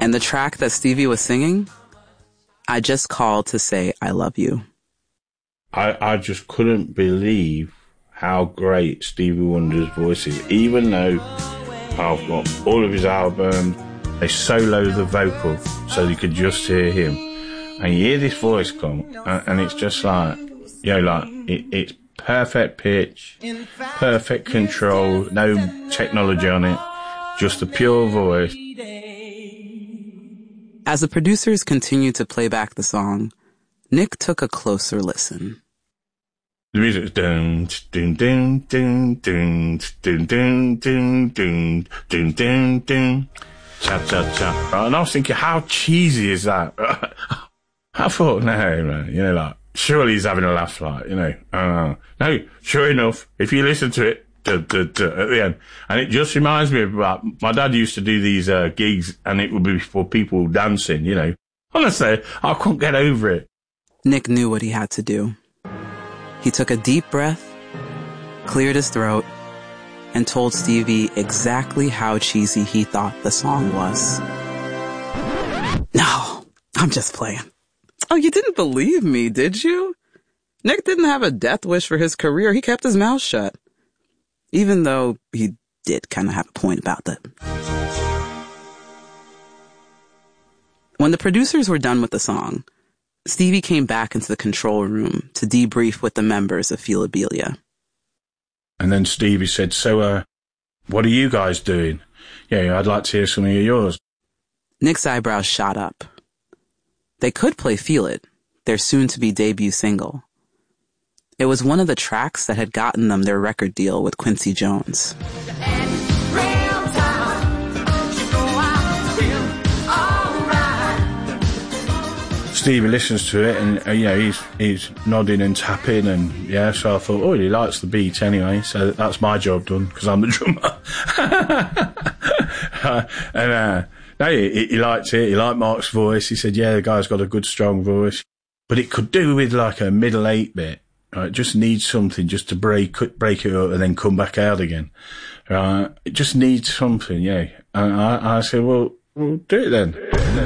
And the track that Stevie was singing, I Just Called to Say I Love You. I just couldn't believe how great Stevie Wonder's voice is. Even though I've got all of his albums, they solo the vocal so you could just hear him. And you hear this voice come, and it's just like, it's perfect pitch, perfect control, no technology on it, just a pure voice. As the producers continued to play back the song, Nick took a closer listen. The music was dun dun dun dun dun dun dun dun dun dun dun dun cha cha cha. And I was thinking, how cheesy is that? I thought, no, man, surely he's having a laugh, no, sure enough, if you listen to it, at the end, and it just reminds me of my dad used to do these gigs, and it would be for people dancing, Honestly, I couldn't get over it. Nick knew what he had to do. He took a deep breath, cleared his throat, and told Stevie exactly how cheesy he thought the song was. No, I'm just playing. Oh, you didn't believe me, did you? Nick didn't have a death wish for his career. He kept his mouth shut. Even though he did kind of have a point about that. When the producers were done with the song, Stevie came back into the control room to debrief with the members of Philobelia. And then Stevie said, so, what are you guys doing? Yeah, I'd like to hear some of yours. Nick's eyebrows shot up. They could play Feel It, their soon-to-be debut single. It was one of the tracks that had gotten them their record deal with Quincy Jones. Stevie listens to it and, he's nodding and tapping and, so I thought, he likes the beat anyway, so that's my job done, because I'm the drummer. No, he liked it. He liked Mark's voice. He said, the guy's got a good, strong voice. But it could do with like a middle 8 bit. Right? It just needs something just to break it up and then come back out again. Right? It just needs something, And I said, well, do it then.